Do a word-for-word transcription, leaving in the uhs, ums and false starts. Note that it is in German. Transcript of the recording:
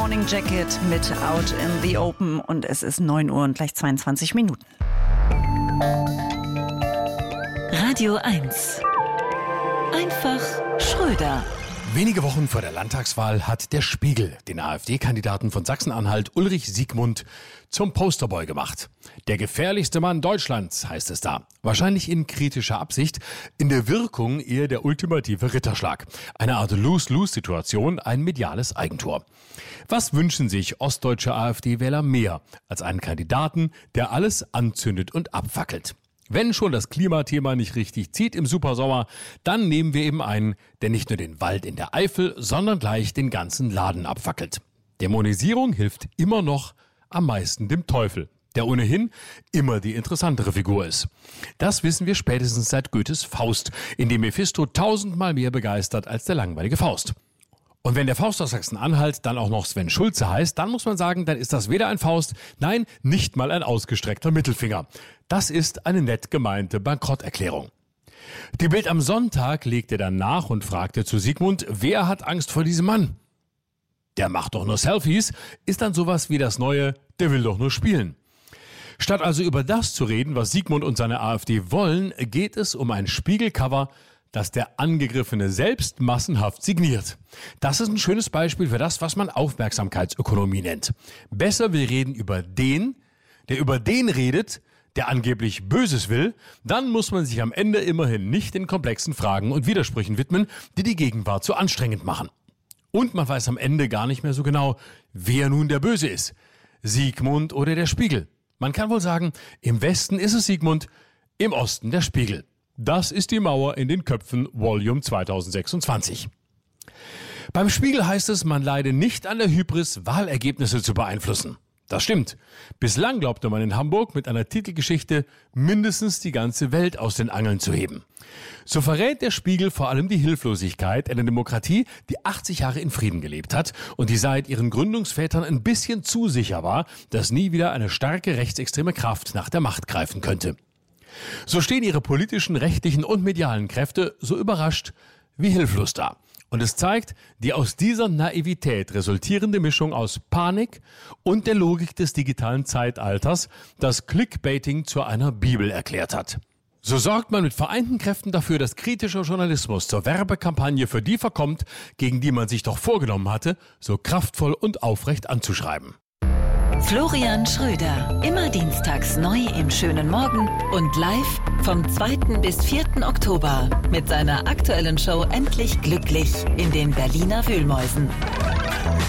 Morning Jacket mit Out in the Open und es ist neun Uhr und gleich zweiundzwanzig Minuten. Radio eins. Einfach Schröder. Wenige Wochen vor der Landtagswahl hat der Spiegel den AfD-Kandidaten von Sachsen-Anhalt Ulrich Siegmund zum Posterboy gemacht. Der gefährlichste Mann Deutschlands, heißt es da. Wahrscheinlich in kritischer Absicht, in der Wirkung eher der ultimative Ritterschlag. Eine Art Lose-Lose-Situation, ein mediales Eigentor. Was wünschen sich ostdeutsche AfD-Wähler mehr als einen Kandidaten, der alles anzündet und abfackelt? Wenn schon das Klimathema nicht richtig zieht im Supersommer, dann nehmen wir eben einen, der nicht nur den Wald in der Eifel, sondern gleich den ganzen Laden abfackelt. Dämonisierung hilft immer noch am meisten dem Teufel, der ohnehin immer die interessantere Figur ist. Das wissen wir spätestens seit Goethes Faust, in dem Mephisto tausendmal mehr begeistert als der langweilige Faust. Und wenn der Faust aus Sachsen-Anhalt dann auch noch Sven Schulze heißt, dann muss man sagen, dann ist das weder ein Faust, nein, nicht mal ein ausgestreckter Mittelfinger. Das ist eine nett gemeinte Bankrotterklärung. Die Bild am Sonntag legte dann nach und fragte zu Siegmund, wer hat Angst vor diesem Mann? Der macht doch nur Selfies, ist dann sowas wie das neue, der will doch nur spielen. Statt also über das zu reden, was Siegmund und seine AfD wollen, geht es um ein Spiegelcover, das der Angegriffene selbst massenhaft signiert. Das ist ein schönes Beispiel für das, was man Aufmerksamkeitsökonomie nennt. Besser, wir reden über den, der über den redet, der angeblich Böses will, dann muss man sich am Ende immerhin nicht den komplexen Fragen und Widersprüchen widmen, die die Gegenwart so anstrengend machen. Und man weiß am Ende gar nicht mehr so genau, wer nun der Böse ist. Siegmund oder der Spiegel. Man kann wohl sagen, im Westen ist es Siegmund, im Osten der Spiegel. Das ist die Mauer in den Köpfen Volume zwanzig sechsundzwanzig. Beim Spiegel heißt es, man leide nicht an der Hybris, Wahlergebnisse zu beeinflussen. Das stimmt. Bislang glaubte man in Hamburg mit einer Titelgeschichte mindestens die ganze Welt aus den Angeln zu heben. So verrät der Spiegel vor allem die Hilflosigkeit einer Demokratie, die achtzig Jahre in Frieden gelebt hat und die seit ihren Gründungsvätern ein bisschen zu sicher war, dass nie wieder eine starke rechtsextreme Kraft nach der Macht greifen könnte. So stehen ihre politischen, rechtlichen und medialen Kräfte so überrascht wie hilflos da. Und es zeigt, die aus dieser Naivität resultierende Mischung aus Panik und der Logik des digitalen Zeitalters, das Clickbaiting zu einer Bibel erklärt hat. So sorgt man mit vereinten Kräften dafür, dass kritischer Journalismus zur Werbekampagne für die verkommt, gegen die man sich doch vorgenommen hatte, so kraftvoll und aufrecht anzuschreiben. Florian Schröder, immer dienstags neu im schönen Morgen und live vom zweiten bis vierten Oktober mit seiner aktuellen Show Endlich Glücklich in den Berliner Wühlmäusen.